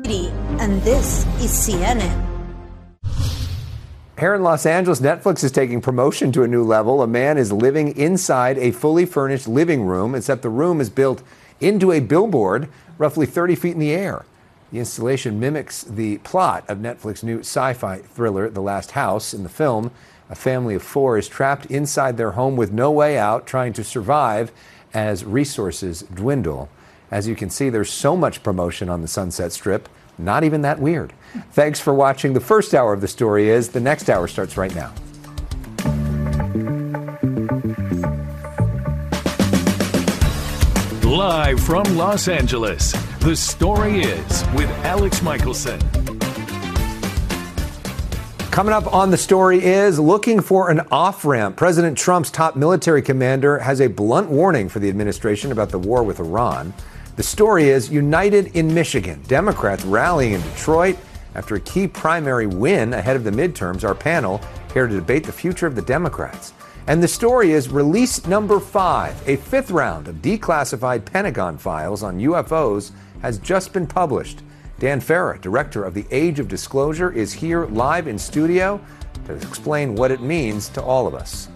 and this is CNN. Here in Los Angeles, Netflix is taking promotion to a new level. A man is living inside a fully furnished living room, except the room is built into a billboard roughly 30 feet in the air. The installation mimics the plot of Netflix's new sci-fi thriller, The Last House. In the film, a family of four is trapped inside their home with no way out, trying to survive as resources dwindle. As you can see, there's so much promotion on the Sunset Strip, not even that weird. Thanks for watching. The first hour of The Story Is. The next hour starts right now. Live from Los Angeles, The Story Is with Alex Michelson. Coming up on The Story Is, looking for an off-ramp. President Trump's top military commander has a blunt warning for the administration about the war with Iran. The story is united in Michigan. Democrats rallying in Detroit after a key primary win ahead of the midterms. Our panel here to debate the future of the Democrats. And the story is release number 5. A fifth round of declassified Pentagon files on UFOs has just been published. Dan Farah, director of the Age of Disclosure, is here live in studio to explain what it means to all of us.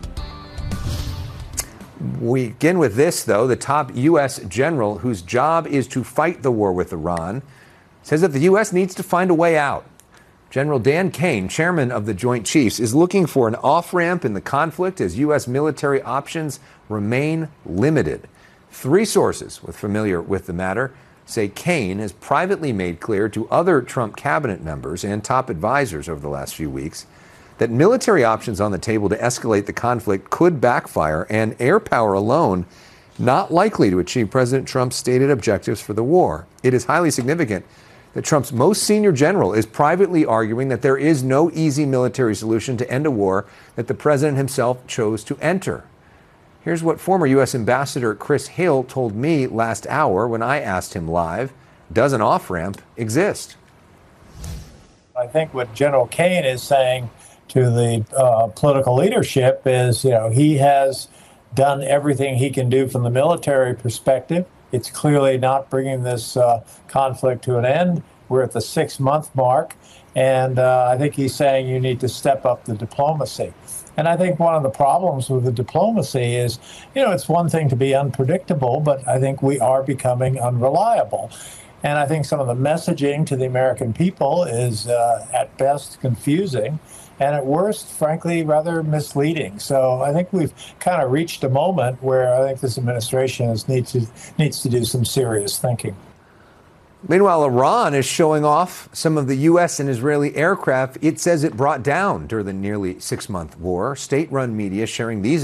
We begin with this, though. The top U.S. general, whose job is to fight the war with Iran, says that the U.S. needs to find a way out. General Dan Kane, chairman of the Joint Chiefs, is looking for an off-ramp in the conflict as U.S. military options remain limited. 3 sources familiar with the matter say Kane has privately made clear to other Trump cabinet members and top advisors over the last few weeks that military options on the table to escalate the conflict could backfire, and air power alone not likely to achieve President Trump's stated objectives for the war. It is highly significant that Trump's most senior general is privately arguing that there is no easy military solution to end a war that the president himself chose to enter. Here's what former U.S. Ambassador Chris Hill told me last hour when I asked him live, does an off-ramp exist? I think what General Kane is saying to the political leadership is, he has done everything he can do from the military perspective. It's clearly not bringing this conflict to an end. We're at the 6-month mark, and I think he's saying you need to step up the diplomacy. And I think one of the problems with the diplomacy is, it's one thing to be unpredictable, but I think we are becoming unreliable. And I think some of the messaging to the American people is at best confusing, and at worst, frankly, rather misleading. So I think we've kind of reached a moment where I think this administration needs to do some serious thinking. Meanwhile, Iran is showing off some of the U.S. and Israeli aircraft it says it brought down during the nearly 6-month war. State-run media sharing these